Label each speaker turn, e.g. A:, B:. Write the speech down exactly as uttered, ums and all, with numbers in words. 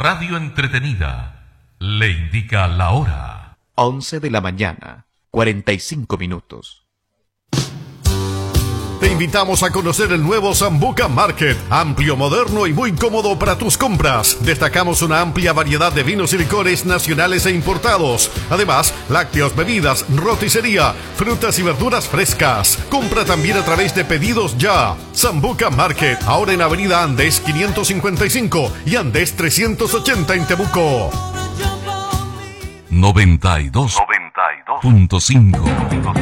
A: radio entretenida le indica la hora.
B: once de la mañana, cuarenta y cinco minutos.
C: Te invitamos a conocer el nuevo Sambuca Market, amplio, moderno y muy cómodo para tus compras. Destacamos una amplia variedad de vinos y licores nacionales e importados. Además, lácteos, bebidas, roticería, frutas y verduras frescas. Compra también a través de Pedidos Ya. Sambuca Market, ahora en Avenida Andes quinientos cincuenta y cinco y Andes trescientos ochenta en Temuco.
A: noventa y dos punto cinco